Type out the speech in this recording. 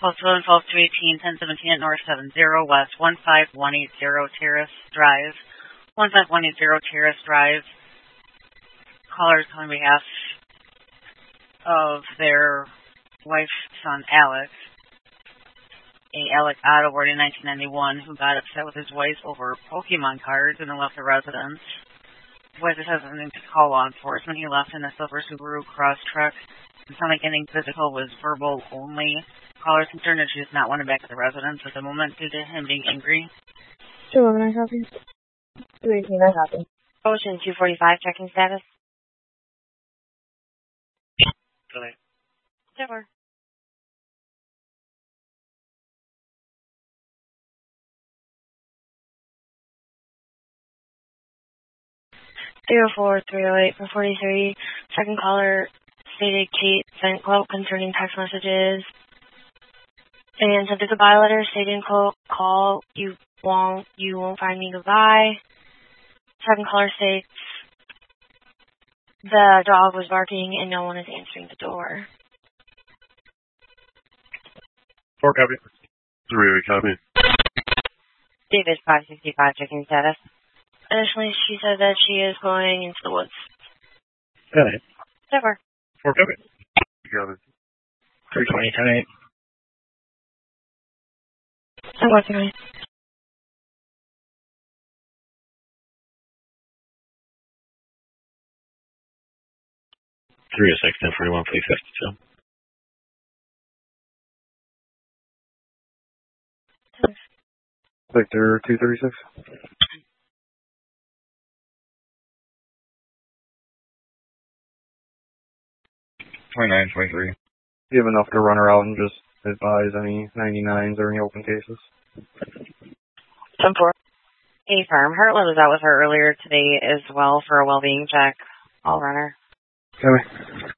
12 to 11, 12 to 18, 10 17 at North 70 West, 15180 Terrace Drive. 15180 Terrace Drive. Callers on behalf of their wife's son, Alex. Alec Otto, born in 1991, who got upset with his wife over Pokemon cards and then left the residence. His wife has something to call law enforcement. He left in a silver Subaru Cross truck. It sounded like anything physical was verbal only. Caller's concerned that she does not want him back at the residence at the moment due to him being angry. 211, I copy. 218, I copy. Ocean 245, checking status. Delay. Silver. 304-308 for 43. Second caller stated Kate sent quote concerning text messages and sent a goodbye letter stating quote, call, you won't find me, goodbye. Second caller states the dog was barking and no one is answering the door. 4 copy. 3 copy. David 565 checking status. Additionally, she said that she is going into the woods. Delay. Silver. 4 copy. Copy. 320, 10-8. I'm working on it. Three 6, 1041, please 52. Victor 236. 29, 23. You have enough to run her out and just advise any 99s or any open cases. 10-4. A firm. Hartland was out with her earlier today as well for a well-being check. I'll run her. Copy.